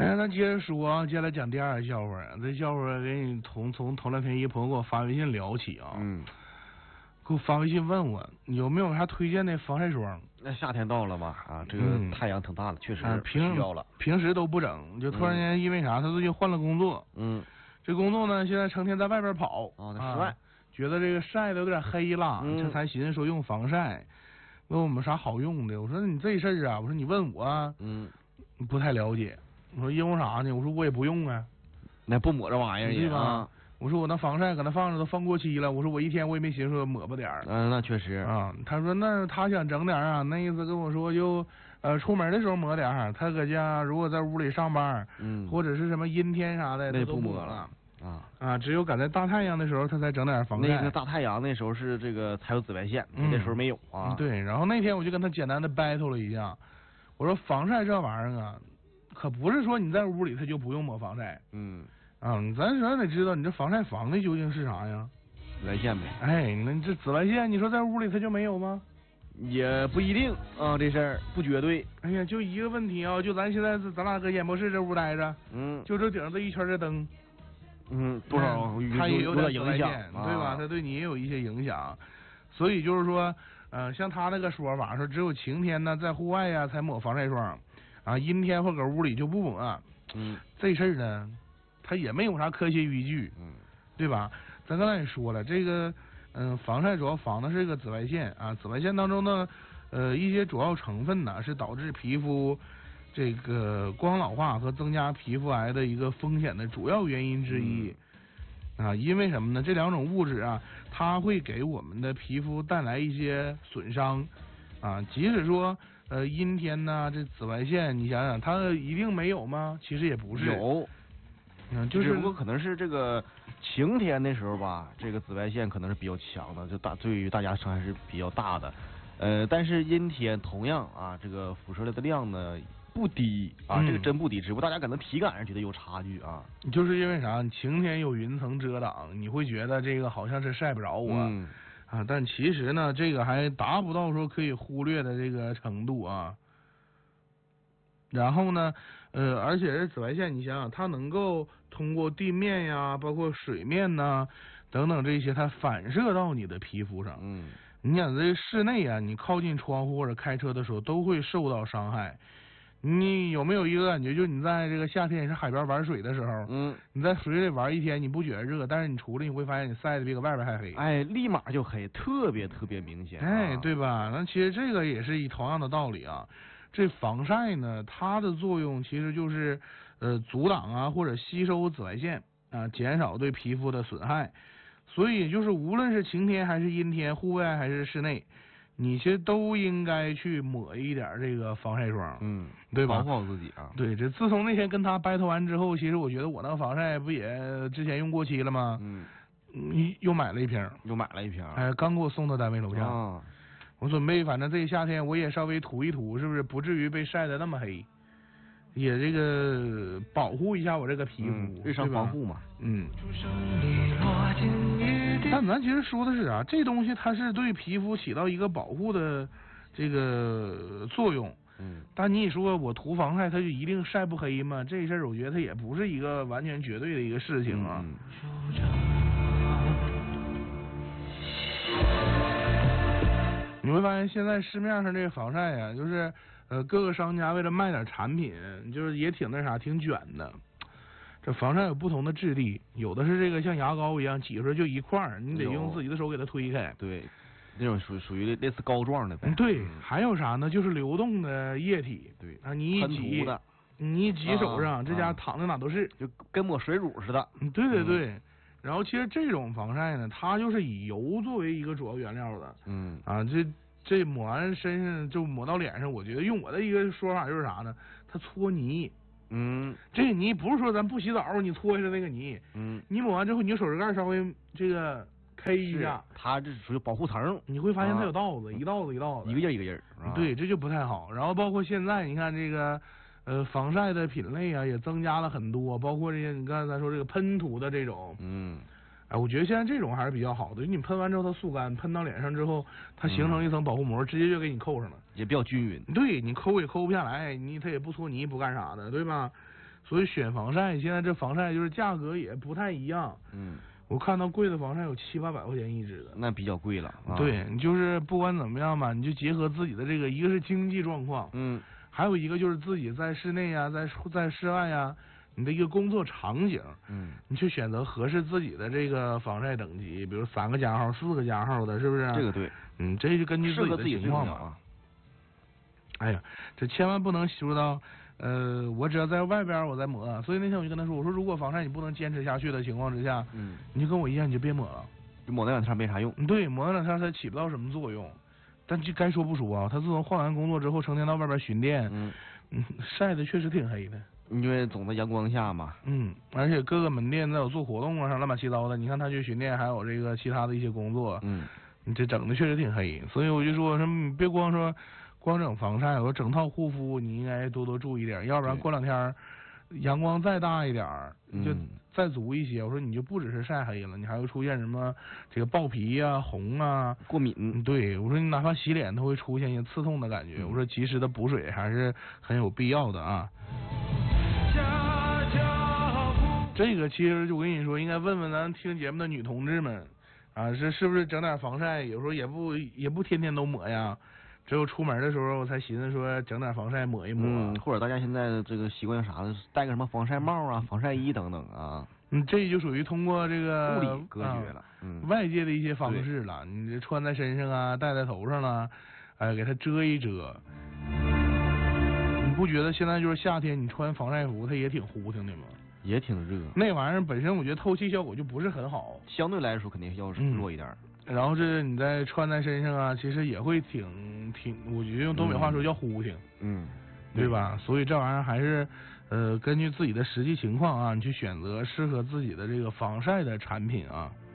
哎，咱接着说啊，接下来讲第二个笑话。这笑话给你从头两天一朋友给我发微信聊起啊，给我发微信问我有没有啥推荐的防晒霜。 那夏天到了嘛，啊，这个太阳挺大了，确实需要了。 平时都不整，就突然间因为啥？他最近换了工作，这工作呢现在成天在外边跑啊，在室外， 觉得这个晒的有点黑了，这才寻思说用防晒。问我们啥好用的？我说你这事儿啊，我说你问我，不太了解。我说因为啥呢？我说我也不用啊， 那不抹这玩意儿对吧？我说我那防晒搁那放着都放过期了，我说我一天我也没寻思说抹吧点儿。 那确实啊。他说那他想整点啊，那意思跟我说就出门的时候抹点儿，他搁家如果在屋里上班，或者是什么阴天啥的，他都不抹了。只有赶在大太阳的时候，他才整点防晒。 那个大太阳那时候是这个才有紫外线，那时候没有啊。 对，然后那天我就跟他简单的 battle 了一下，我说防晒这玩意儿啊，可不是说你在屋里他就不用抹防晒。咱首先得知道你这防晒防的究竟是啥呀？ 紫外线呗。 哎，那这紫外线，你说在屋里它就没有吗？ 也不一定啊，这事儿不绝对。 哎呀，就一个问题啊，就咱现在咱俩搁演播室这屋待着，就这顶上这一圈这灯， 多少它也有点影响， 对吧？它对你也有一些影响，所以就是说，像他那个说法说，只有晴天呢，在户外呀才抹防晒霜，阴天或搁屋里就不抹。这事儿呢，它也没有啥科学依据，对吧？咱刚才也说了，这个防晒主要防的是这个紫外线啊，紫外线当中呢，一些主要成分呢是导致皮肤这个光老化和增加皮肤癌的一个风险的主要原因之一。因为什么呢？这两种物质啊，它会给我们的皮肤带来一些损伤即使说阴天呢，这紫外线你想想，它一定没有吗？其实也不是有。 就是只不过可能是这个晴天的时候吧，这个紫外线可能是比较强的，就对于大家伤害是比较大的。但是阴天同样啊，这个辐射的量呢不低啊，这个真不低，只不过大家可能体感上觉得有差距啊。 就是因为啥？晴天有云层遮挡，你会觉得这个好像是晒不着我但其实呢，这个还达不到说可以忽略的这个程度啊。然后呢，而且这紫外线，你想想，它能够通过地面呀，包括水面呐等等这些，它反射到你的皮肤上。你想这室内啊，你靠近窗户或者开车的时候都会受到伤害。你有没有一个感觉，就你在这个夏天是海边玩水的时候，你在水里玩一天，你不觉得热，但是你出来你会发现你晒的比搁外边还黑。 哎，立马就黑，特别明显。 哎，对吧？那其实这个也是同样的道理啊。这防晒呢，它的作用其实就是阻挡或者吸收紫外线减少对皮肤的损害。所以就是无论是晴天还是阴天，户外还是室内，你其实都应该去抹一点这个防晒霜，对吧？ 保护好自己啊。 对，这自从那天跟他battle完之后，其实我觉得我那个防晒不也之前用过期了吗？又买了一瓶。哎，刚给我送到单位楼下。我准备反正这夏天我也稍微涂一涂，是不是不至于被晒得那么黑，也这个保护一下我这个皮肤， 日常防护嘛。 但咱其实说的是啥？这东西它是对皮肤起到一个保护的这个作用。但你说我涂防晒它就一定晒不黑吗？这事儿我觉得它也不是一个完全绝对的一个事情啊。你会发现现在市面上这个防晒呀，就是各个商家为了卖点产品，就是也挺那啥，挺卷的。这防晒有不同的质地，有的是这个像牙膏一样挤出来就一块儿，你得用自己的手给它推开。 对，那种属于类似膏状的呗。 对，还有啥呢？就是流动的液体。 对你一挤，你一挤手上，这家淌的哪都是， 就跟抹水乳似的。 对。然后其实这种防晒呢，它就是以油作为一个主要原料的。这抹完身上就抹到脸上，我觉得用我的一个说法就是啥呢？它搓泥。这个泥不是说咱不洗澡你搓下来那个泥。你抹完之后，你用手指盖稍微这个K一下， 它这属于保护层。 你会发现它有道子，一道子一道子， 一个印一个印。 对，这就不太好。然后包括现在你看这个防晒的品类也增加了很多，包括这些你刚才说这个喷涂的这种。我觉得现在这种还是比较好的，你喷完之后它速干，喷到脸上之后，它形成一层保护膜，直接就给你扣上了， 也比较均匀。 对，你抠也抠不下来，它也不搓泥不干啥的，对吧？ 所以选防晒，现在这防晒就是价格也不太一样。我看到贵的防晒有700-800块钱一支的， 那比较贵了。 对，你就是不管怎么样吧，你就结合自己的这个，一个是经济状况，还有一个就是自己在室内呀，在室外呀，你的一个工作场景，你去选择合适自己的这个防晒等级，比如3个加号、4个加号的，是不是？ 这个对， 这就根据自己的情况嘛。哎呀，这千万不能说到。我只要在外边我再抹，所以那天我就跟他说，我说如果防晒你不能坚持下去的情况之下，你就跟我一样，你就别抹了， 抹那2天没啥用。 对，抹那2天它起不到什么作用。但就该说不说啊，他自从换完工作之后，成天到外边巡店，晒的确实挺黑的。 因为总在阳光下嘛。 而且各个门店在有做活动啊，啥乱七八糟的，你看他去巡店，还有这个其他的一些工作，你这整的确实挺黑。所以我就说什么，你别光整防晒，我说整套护肤你应该多注意点，要不然过2天阳光再大一点，就再足一些，我说你就不只是晒黑了，你还会出现什么这个爆皮啊、红啊、 过敏。 对，我说你哪怕洗脸都会出现一些刺痛的感觉，我说及时的补水还是很有必要的啊。这个其实就我跟你说，应该问问咱听节目的女同志们啊，是不是整点防晒，有时候也不天天都抹呀。只有出门的时候，我才寻思说整点防晒抹一抹。 或者大家现在的这个习惯啥的，戴个什么防晒帽啊、防晒衣等等啊。 这就属于通过这个物理隔绝了， 外界的一些方式了。你这穿在身上啊，戴在头上了，给它遮一遮。你不觉得现在就是夏天，你穿防晒服它也挺呼挺的吗？ 也挺热。 那玩意儿本身我觉得透气效果就不是很好， 相对来说肯定要弱一点。 然后这你再穿在身上啊，其实也会挺，我觉得用东北话说叫呼挺，对吧？所以这玩意儿还是根据自己的实际情况啊，你去选择适合自己的这个防晒的产品啊。